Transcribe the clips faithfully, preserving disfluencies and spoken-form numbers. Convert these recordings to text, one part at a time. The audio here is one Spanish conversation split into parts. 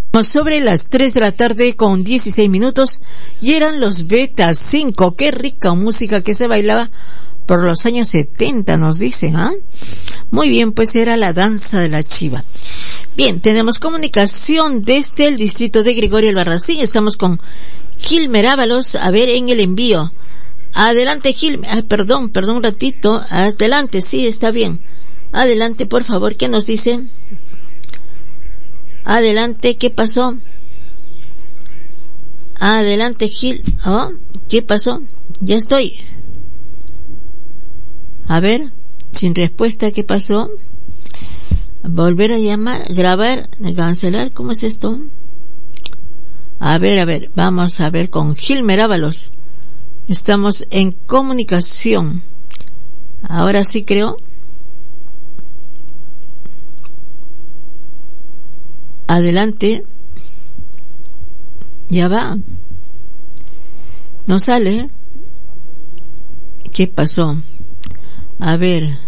Sobre las tres de la tarde con dieciséis minutos y eran los Beta cinco. Qué rica música que se bailaba por los años setenta, nos dicen, ¿ah? Muy bien, pues era la danza de la chiva. Bien, tenemos comunicación desde el distrito de Gregorio Albarracín. Estamos con Gilmer Ábalos, a ver, en el envío. Adelante, Gilmer. Ah, perdón, perdón un ratito. Adelante, sí, está bien. Adelante, por favor, ¿qué nos dicen? Adelante, ¿qué pasó? Adelante, Gil. ¿Oh? ¿Qué pasó? Ya estoy. A ver, sin respuesta, ¿qué pasó? Volver a llamar, grabar, cancelar, ¿cómo es esto? A ver, a ver, vamos a ver con Gilmer Ábalos. Estamos en comunicación. Ahora sí creo. Adelante. Ya va. No sale. ¿Qué pasó? A ver.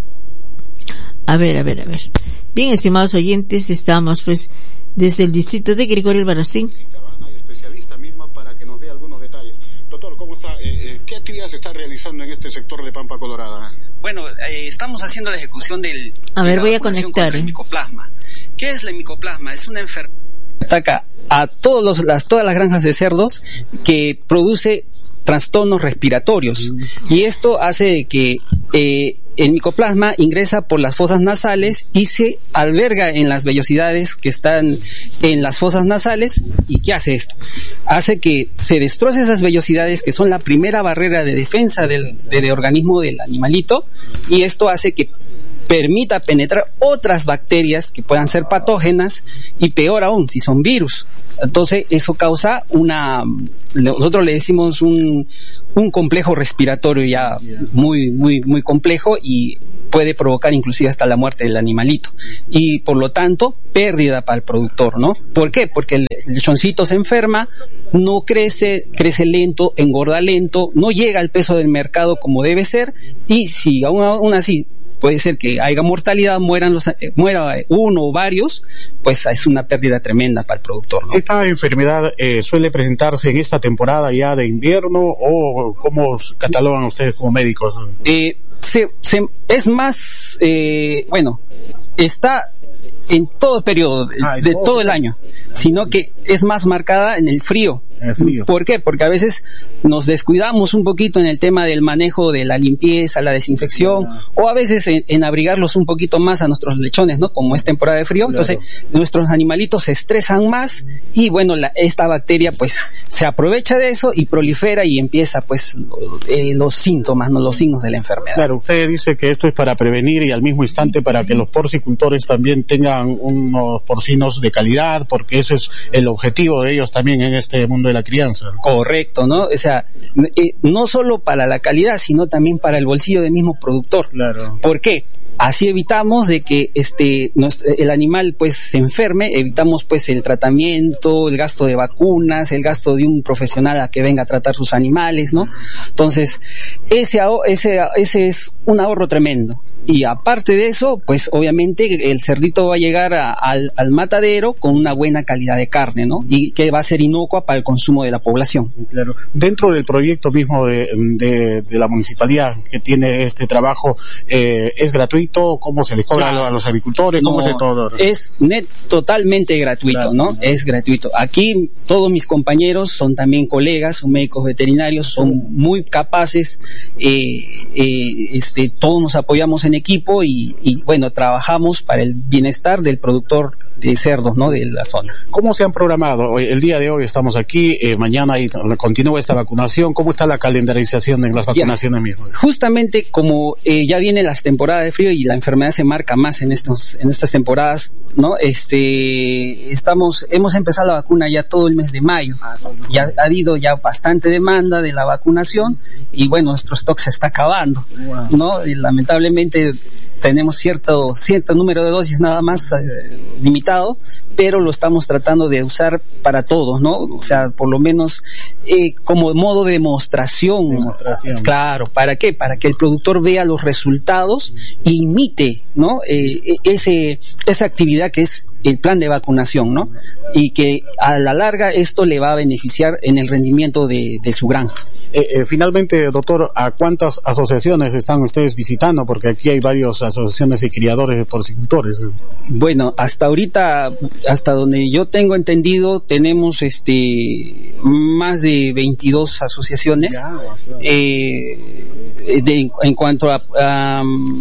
A ver, a ver, a ver. Bien, estimados oyentes, estamos pues desde el distrito de Gregorio Albarracín. Especialista misma para que nos dé algunos detalles. Doctor, ¿cómo está? Eh, eh, ¿Qué actividades se está realizando en este sector de Pampa Colorada? Bueno, eh, estamos haciendo la ejecución del... A ver, voy a conectar. El micoplasma. ¿Qué es la micoplasma? Es una enfermedad que ataca a todos los, las, todas las granjas de cerdos, que produce trastornos respiratorios. Y esto hace que eh, el micoplasma ingresa por las fosas nasales y se alberga en las vellosidades que están en las fosas nasales. ¿Y qué hace esto? Hace que se destroce esas vellosidades, que son la primera barrera de defensa del, del organismo del animalito, y esto hace que permita penetrar otras bacterias que puedan ser patógenas, y peor aún, si son virus. Entonces eso causa una, nosotros le decimos un, un complejo respiratorio ya muy, muy, muy complejo, y puede provocar inclusive hasta la muerte del animalito. Y por lo tanto, pérdida para el productor, ¿no? ¿Por qué? Porque el lechoncito se enferma, no crece, crece lento, engorda lento, no llega al peso del mercado como debe ser, y si aún, aún así puede ser que haya mortalidad, mueran los, eh, muera uno o varios, pues es una pérdida tremenda para el productor, ¿no? ¿Esta enfermedad eh, suele presentarse en esta temporada ya de invierno, o cómo catalogan ustedes como médicos? Eh, se, se, es más, eh, bueno, está en todo periodo, de, ah, de todo el año, sino que es más marcada en el frío. El frío. ¿Por qué? Porque a veces nos descuidamos un poquito en el tema del manejo de la limpieza, la desinfección, claro, o a veces en, en abrigarlos un poquito más a nuestros lechones, ¿no? Como es temporada de frío, claro, entonces nuestros animalitos se estresan más, y bueno, la, esta bacteria pues se aprovecha de eso y prolifera y empieza pues eh, los síntomas, ¿no? Los signos de la enfermedad. Claro, usted dice que esto es para prevenir y al mismo instante para que los porcicultores también tengan unos porcinos de calidad, porque eso es el objetivo de ellos también en este mundo de la crianza. Correcto, ¿no? O sea, eh, no solo para la calidad, sino también para el bolsillo del mismo productor. Claro. ¿Por qué? Así evitamos de que este nuestro, el animal pues se enferme, evitamos pues el tratamiento, el gasto de vacunas, el gasto de un profesional a que venga a tratar sus animales, ¿no? Entonces, ese ese ese es un ahorro tremendo. Y aparte de eso, pues obviamente el cerdito va a llegar a, al, al matadero con una buena calidad de carne, ¿no? Y que va a ser inocua para el consumo de la población. Claro. Dentro del proyecto mismo de, de, de la municipalidad que tiene este trabajo, eh, ¿es gratuito? ¿Cómo se les cobra claro. a los agricultores? ¿Cómo no, es todo? Es net, totalmente gratuito, claro, ¿no? ¿no? Es gratuito. Aquí todos mis compañeros son también colegas, son médicos veterinarios, son muy capaces, eh, eh, este, todos nos apoyamos en equipo y, y bueno, trabajamos para el bienestar del productor de cerdos, ¿no? De la zona. ¿Cómo se han programado? Hoy, el día de hoy estamos aquí, eh, mañana y continúa esta vacunación. ¿Cómo está la calendarización en las vacunaciones ya, mismas? Justamente como eh, ya vienen las temporadas de frío y la enfermedad se marca más en estos, en estas temporadas, ¿no? Este, estamos, hemos empezado la vacuna ya todo el mes de mayo. Ya ha habido ya bastante demanda de la vacunación y bueno, nuestro stock se está acabando, ¿no? Y lamentablemente tenemos cierto cierto número de dosis nada más eh, limitado, pero lo estamos tratando de usar para todos, ¿no? O sea, por lo menos eh, como modo de demostración. demostración. Claro, ¿para qué? Para que el productor vea los resultados e imite, ¿no? Eh, ese esa actividad que es el plan de vacunación, ¿no? Y que a la larga esto le va a beneficiar en el rendimiento de, de su granja. Eh, eh, finalmente, doctor, ¿a cuántas asociaciones están ustedes visitando? Porque aquí hay varias asociaciones de criadores de porcicultores. Bueno, hasta ahorita, hasta donde yo tengo entendido, tenemos este más de veintidós asociaciones. Ya, claro. eh, de, en cuanto a, a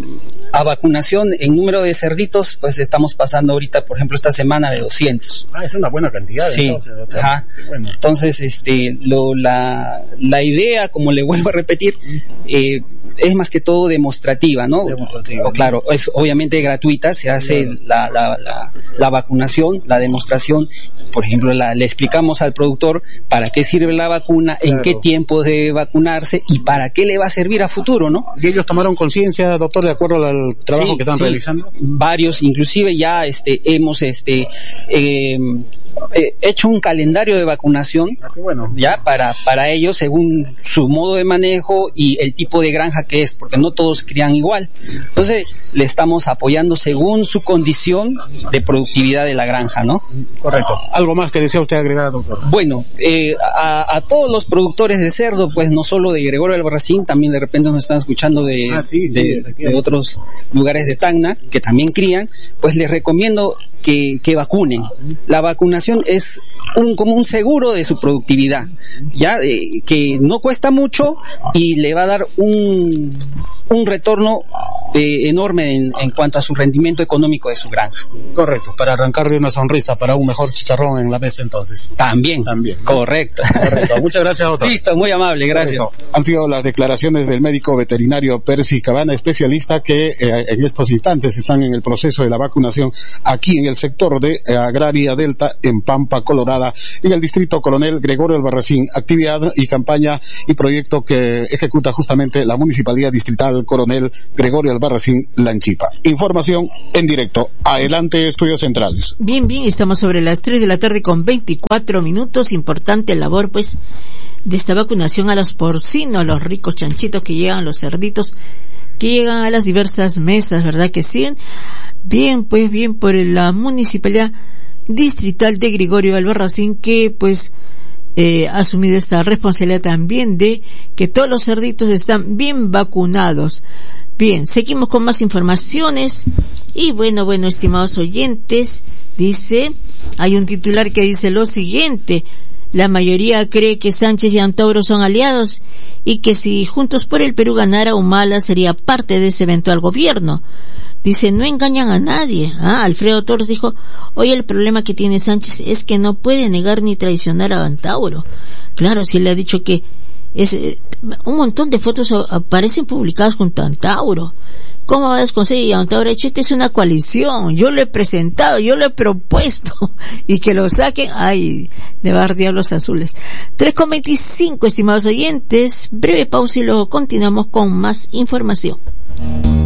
a vacunación en número de cerditos, pues estamos pasando ahorita, por ejemplo, esta semana de doscientos. Ah, es una buena cantidad. Sí, entonces, ajá. Bueno. Entonces, este, lo, la, la idea, como le vuelvo a repetir, eh, es más que todo demostrativa, ¿no? Demostrativa. O, claro, es obviamente gratuita, se hace claro. la, la, la, la vacunación, la demostración. Por ejemplo, la, le explicamos al productor para qué sirve la vacuna, claro. en qué tiempo debe vacunarse y para qué le va a servir a futuro, ¿no? ¿Y ellos tomaron conciencia, doctor, de acuerdo al trabajo sí, que están sí, realizando? Varios, inclusive ya este hemos este eh, eh, hecho un calendario de vacunación, ah, qué bueno. ya para para ellos según su modo de manejo y el tipo de granja que es, porque no todos crían igual. Entonces, le estamos apoyando según su condición de productividad de la granja, ¿no? Correcto. ¿Algo más que desea usted agregar, doctor? Bueno, eh, a, a todos los productores de cerdo, pues no solo de Gregorio Albarracín, también de repente nos están escuchando de, ah, sí, sí, de, de otros lugares de Tacna, que también crían, pues les recomiendo que, que vacunen. La vacunación es un como un seguro de su productividad, ya eh, que no cuesta mucho y le va a dar un un retorno eh, enorme en, en cuanto a su rendimiento económico de su granja. Correcto, para arrancarle una sonrisa para un mejor chicharrón en la mesa entonces. También, también. ¿No? Correcto. Correcto. Muchas gracias, doctor. Listo, muy amable, gracias. Correcto. Han sido las declaraciones del médico veterinario Percy Cabana, especialista que eh, en estos instantes están en el proceso de la vacunación aquí en el sector de eh, Agraria Delta, en Pampa Colorada, en el distrito Coronel Gregorio Albarracín, actividad y campaña y proyecto que ejecuta justamente la Municipalidad Distrital Coronel Gregorio Albarracín Lanchipa. Información en directo. Adelante, Estudios Centrales. Bien, bien, estamos sobre las tres de la tarde con veinticuatro minutos. Importante labor, pues, de esta vacunación a los porcinos, los ricos chanchitos que llegan, los cerditos que llegan a las diversas mesas, ¿verdad que sí? Bien, pues, bien por la Municipalidad Distrital de Gregorio Albarracín, que, pues, Eh, ha asumido esta responsabilidad también de que todos los cerditos están bien vacunados. Bien, seguimos con más informaciones y bueno, bueno, estimados oyentes, dice, hay un titular que dice lo siguiente: la mayoría cree que Sánchez y Antauro son aliados y que si Juntos por el Perú ganara, Humala sería parte de ese eventual gobierno. Dice, no engañan a nadie. Ah, Alfredo Torres dijo, hoy el problema que tiene Sánchez es que no puede negar ni traicionar a Antauro. Claro, si él le ha dicho que es eh, un montón de fotos aparecen publicadas junto a Antauro. ¿Cómo va a desconseguir? Antauro ha dicho, esta es una coalición, yo lo he presentado, yo lo he propuesto, y que lo saquen, ay, le va a dar diablos azules. tres con veinticinco, estimados oyentes, breve pausa y luego continuamos con más información.